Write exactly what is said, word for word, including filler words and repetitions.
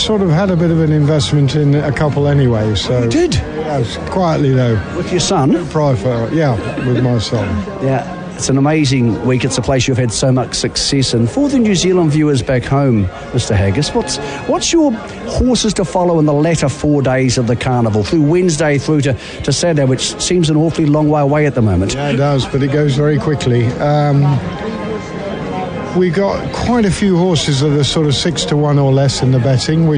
sort of had a bit of an investment in a couple anyway. So You did? Yes, quietly though. With your son? Private, yeah, with my son. Yeah. It's an amazing week. It's a place you've had so much success in. For the New Zealand viewers back home, Mister Haggis, what's what's your horses to follow in the latter four days of the carnival, through Wednesday through to, to Saturday, which seems an awfully long way away at the moment? Yeah, it does, but it goes very quickly. Um, we got quite a few horses that are sort of six to one or less in the betting. We